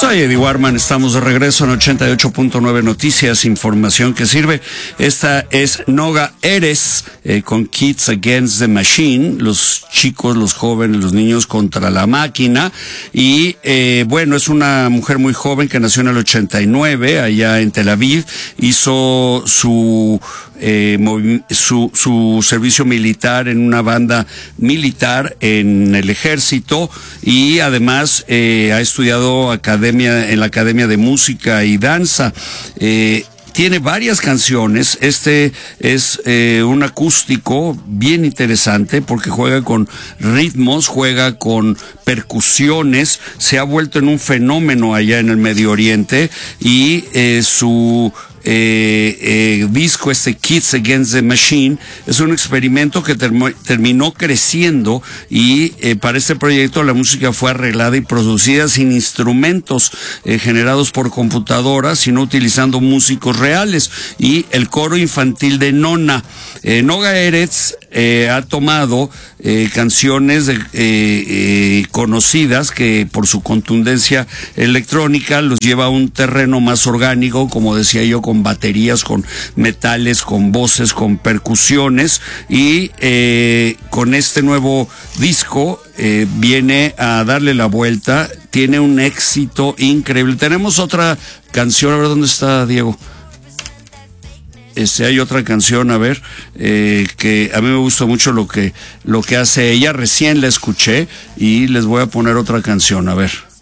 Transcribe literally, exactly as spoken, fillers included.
Soy Eddie Warman, estamos de regreso en ochenta y ocho punto nueve Noticias, información que sirve. Esta es Noga Erez eh, con Kids Against the Machine, los chicos, los jóvenes, los niños contra la máquina. Y eh, bueno, es una mujer muy joven que nació en el ochenta y nueve, allá en Tel Aviv. Hizo su eh, su, su servicio militar en una banda militar en el ejército, y además eh, ha estudiado academia en la Academia de Música y Danza. Eh, Tiene varias canciones. Este es eh, un acústico bien interesante porque juega con ritmos, juega con percusiones, se ha vuelto en un fenómeno allá en el Medio Oriente, y eh, su Eh, eh, disco, este Kids Against the Machine, es un experimento que term terminó creciendo, y eh, para este proyecto la música fue arreglada y producida sin instrumentos eh, generados por computadoras, sino utilizando músicos reales, y el coro infantil de Nona. eh, Noga Erez eh, ha tomado eh, canciones de, eh, eh, conocidas que por su contundencia electrónica los lleva a un terreno más orgánico, como decía yo, con baterías, con metales, con voces, con percusiones, y eh, con este nuevo disco eh, viene a darle la vuelta. Tiene un éxito increíble. Tenemos otra canción, a ver dónde está Diego. Este, hay otra canción, a ver, eh, que a mí me gusta mucho lo que, lo que hace ella. Recién la escuché y les voy a poner otra canción, a ver.